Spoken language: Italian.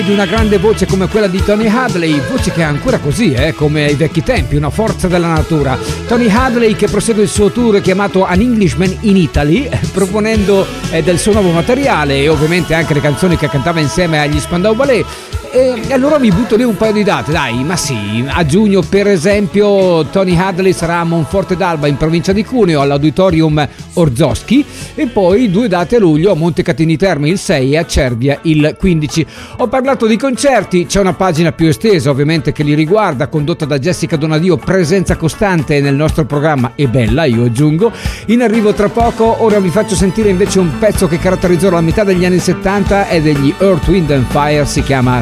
Di una grande voce come quella di Tony Hadley, voce che è ancora così, come ai vecchi tempi, una forza della natura. Tony Hadley che prosegue il suo tour chiamato An Englishman in Italy, proponendo del suo nuovo materiale e ovviamente anche le canzoni che cantava insieme agli Spandau Ballet. E allora vi butto lì un paio di date, dai, ma sì, a giugno per esempio Tony Hadley sarà a Monforte d'Alba in provincia di Cuneo all'Auditorium Orzoschi e poi 2 date a luglio a Montecatini Terme il 6 e a Cervia il 15. Ho parlato di concerti, c'è una pagina più estesa ovviamente che li riguarda, condotta da Jessica Donadio, presenza costante nel nostro programma e bella, io aggiungo. In arrivo tra poco, ora vi faccio sentire invece un pezzo che caratterizzò la metà degli anni 70 e degli Earth, Wind and Fire, si chiama